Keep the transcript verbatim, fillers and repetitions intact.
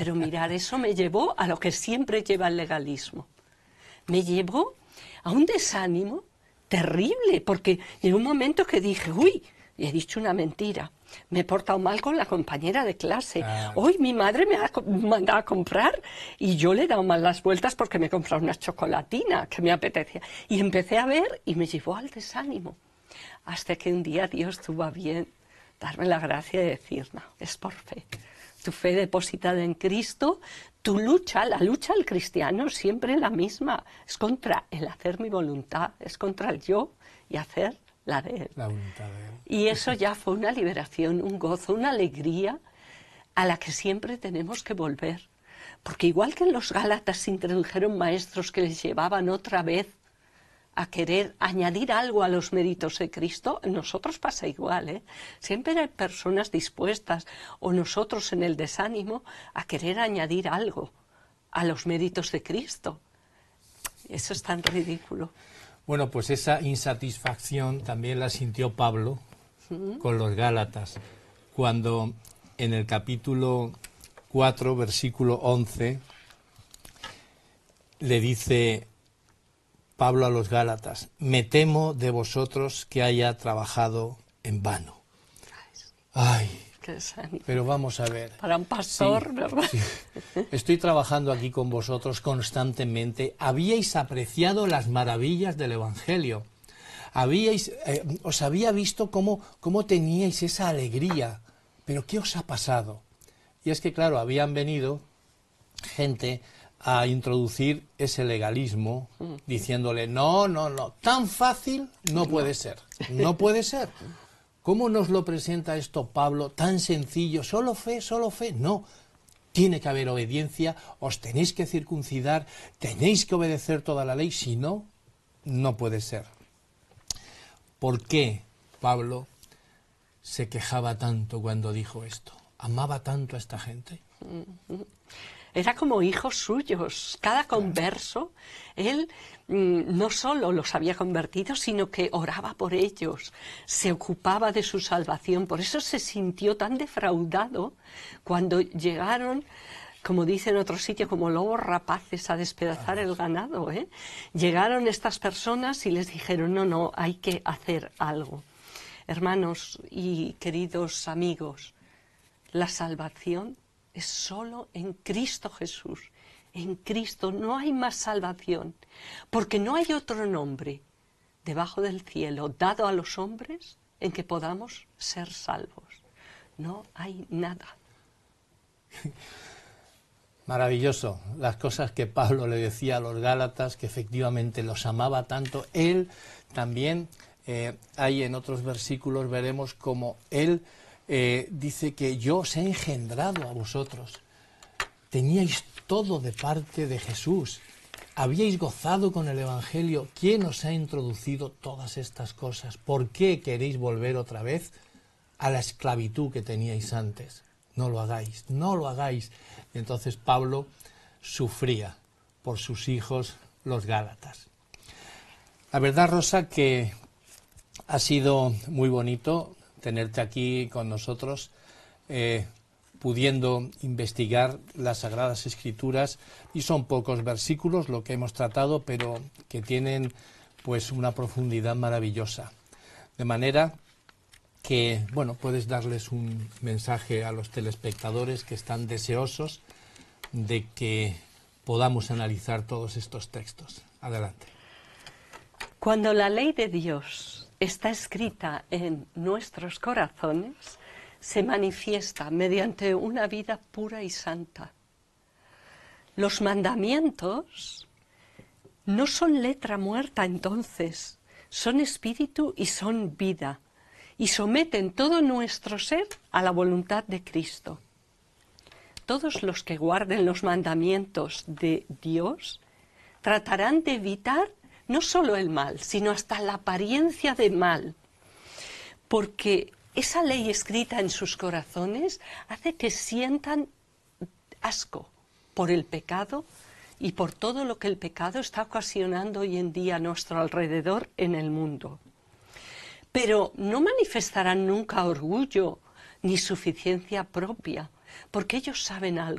Pero mirar, eso me llevó a lo que siempre lleva el legalismo. Me llevó a un desánimo terrible, porque llegó un momento que dije, uy, he dicho una mentira, me he portado mal con la compañera de clase, Ah. hoy mi madre me ha co- mandado a comprar y yo le he dado mal las vueltas porque me he comprado una chocolatina que me apetecía. Y empecé a ver y me llevó al desánimo, hasta que un día Dios tuvo a bien darme la gracia de decir, no, es por fe. Tu fe depositada en Cristo, tu lucha, la lucha del cristiano siempre la misma, es contra el hacer mi voluntad, es contra el yo y hacer la de Él. La voluntad de Él. Y eso ya fue una liberación, un gozo, una alegría a la que siempre tenemos que volver. Porque igual que en los Gálatas se introdujeron maestros que les llevaban otra vez a querer añadir algo a los méritos de Cristo, en nosotros pasa igual, ¿eh? Siempre hay personas dispuestas, o nosotros en el desánimo, a querer añadir algo a los méritos de Cristo. Eso es tan ridículo. Bueno, pues esa insatisfacción también la sintió Pablo con los Gálatas, cuando en el capítulo cuatro, versículo once, le dice Pablo a los Gálatas, me temo de vosotros que haya trabajado en vano. Ay, Qué desánimo. pero vamos a ver. Para un pastor, Sí, ¿verdad? sí. Estoy trabajando aquí con vosotros constantemente. Habíais apreciado las maravillas del Evangelio. Habíais, eh, os había visto cómo, cómo teníais esa alegría. Pero ¿qué os ha pasado? Y es que, claro, habían venido gente a introducir ese legalismo, diciéndole, no, no, no, tan fácil no puede ser, no puede ser. ¿Cómo nos lo presenta esto Pablo? Tan sencillo, solo fe, solo fe. No, tiene que haber obediencia, os tenéis que circuncidar, tenéis que obedecer toda la ley, si no, no puede ser. ¿Por qué Pablo se quejaba tanto cuando dijo esto? ¿Amaba tanto a esta gente? Era como hijos suyos. Cada converso, él mmm, no solo los había convertido, sino que oraba por ellos, se ocupaba de su salvación. Por eso se sintió tan defraudado cuando llegaron, como dice en otro sitio, como lobos rapaces a despedazar el ganado, ¿eh? Llegaron estas personas y les dijeron, no, no, hay que hacer algo. Hermanos y queridos amigos, la salvación es solo en Cristo Jesús. En Cristo no hay más salvación, porque no hay otro nombre debajo del cielo dado a los hombres en que podamos ser salvos. No hay nada. Maravilloso, las cosas que Pablo le decía a los Gálatas, que efectivamente los amaba tanto. Él también, eh, hay en otros versículos, veremos como él eh, dice que yo os he engendrado a vosotros. Teníais todo de parte de Jesús. Habíais gozado con el Evangelio. ¿Quién os ha introducido todas estas cosas? ¿Por qué queréis volver otra vez a la esclavitud que teníais antes? No lo hagáis, no lo hagáis. Y entonces Pablo sufría por sus hijos, los Gálatas. La verdad, Rosa, que ha sido muy bonito tenerte aquí con nosotros, eh, pudiendo investigar las Sagradas Escrituras, y son pocos versículos lo que hemos tratado, pero que tienen pues una profundidad maravillosa. De manera que, bueno, puedes darles un mensaje a los telespectadores que están deseosos de que podamos analizar todos estos textos. Adelante. Cuando la ley de Dios está escrita en nuestros corazones, se manifiesta mediante una vida pura y santa. Los mandamientos no son letra muerta entonces, son espíritu y son vida, y someten todo nuestro ser a la voluntad de Cristo. Todos los que guarden los mandamientos de Dios tratarán de evitar no solo el mal, sino hasta la apariencia de mal, porque esa ley escrita en sus corazones hace que sientan asco por el pecado y por todo lo que el pecado está ocasionando hoy en día a nuestro alrededor en el mundo. Pero no manifestarán nunca orgullo ni suficiencia propia, porque ellos saben algo.